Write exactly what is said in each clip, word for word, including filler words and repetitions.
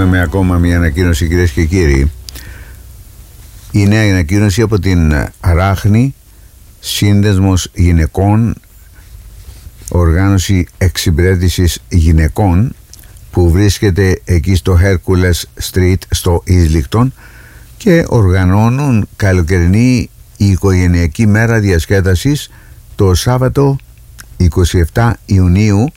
με ακόμα μια ανακοίνωση, κυρίες και κύριοι. Η νέα ανακοίνωση από την Αράχνη, Σύνδεσμος Γυναικών, Οργάνωση Εξυπηρέτησης Γυναικών, που βρίσκεται εκεί στο Hercules Street στο Islington, και οργανώνουν καλοκαιρινή οικογενειακή μέρα διασκέδασης το Σάββατο εικοστή εβδόμη Ιουνίου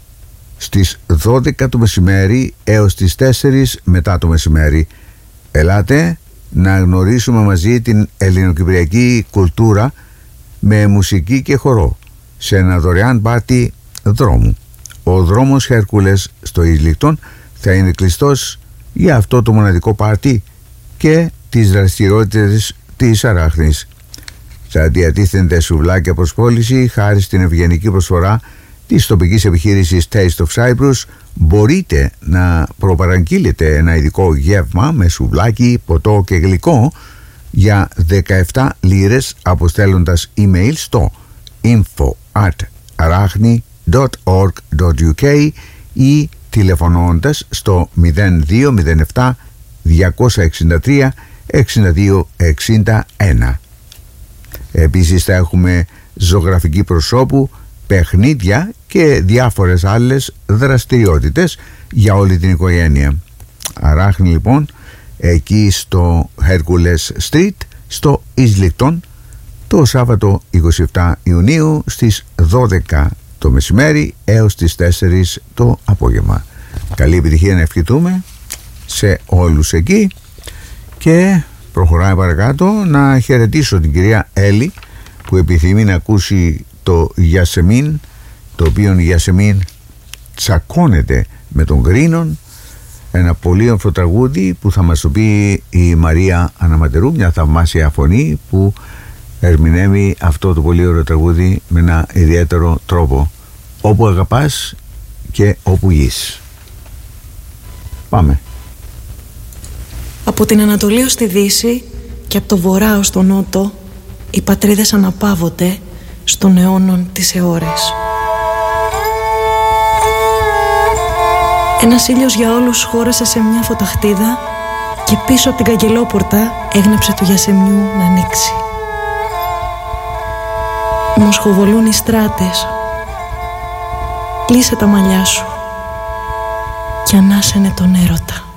στις δώδεκα το μεσημέρι έως τις τέσσερις μετά το μεσημέρι. Ελάτε να γνωρίσουμε μαζί την ελληνοκυπριακή κουλτούρα με μουσική και χορό σε ένα δωρεάν πάρτι δρόμου. Ο δρόμος Hercules στο Islington θα είναι κλειστός για αυτό το μοναδικό πάρτι και τις δραστηριότητες της Αράχνης. Θα διατίθενται σουβλάκια προς πώληση χάρη στην ευγενική προσφορά της τοπικής επιχείρησης Taste of Cyprus. Μπορείτε να προπαραγγείλετε ένα ειδικό γεύμα με σουβλάκι, ποτό και γλυκό για δεκαεπτά λίρες αποστέλλοντας email στο info at arachni dot org dot uk ή τηλεφωνώντας στο μηδέν δύο μηδέν επτά διακόσια εξήντα τρία εξήντα δύο εξήντα ένα. Επίσης θα έχουμε ζωγραφική προσώπου, παιχνίδια και διάφορες άλλες δραστηριότητες για όλη την οικογένεια. Αράχνη λοιπόν, εκεί στο Hercules Street στο Islington, το Σάββατο εικοστή εβδόμη Ιουνίου στις δώδεκα το μεσημέρι έως τις τέσσερις το απόγευμα. Καλή επιτυχία να ευχηθούμε σε όλους εκεί, και προχωράμε παρακάτω. Να χαιρετήσω την κυρία Έλλη που επιθυμεί να ακούσει το Γιασεμίν, το οποίο η Γιασεμίν τσακώνεται με τον Γκρίνον, ένα πολύ όμορφο τραγούδι που θα μας το πει η Μαρία Αναματερού, μια θαυμάσια φωνή που ερμηνεύει αυτό το πολύ ωραίο τραγούδι με ένα ιδιαίτερο τρόπο. Όπου αγαπάς και όπου γης. Πάμε. Από την Ανατολή ως τη Δύση και από το Βορρά ως τον Νότο, οι πατρίδες αναπαύονται στον αιώνων τις αιώρες. Ένας ήλιος για όλους χώρασε σε μια φωταχτίδα και πίσω από την καγκελόπορτα έγνεψε του Γιασεμιού να ανοίξει. Μοσχοβολούν οι στράτες. Λύσε τα μαλλιά σου και ανάσαινε τον έρωτα.